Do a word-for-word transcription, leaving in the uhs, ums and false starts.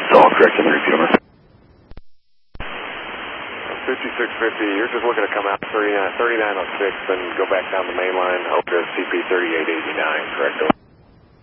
all correct in the repeat over. fifty-six fifty, you're just looking to come out thirty-nine oh six and go back down the main line over to C P thirty-eight eighty-nine, correct?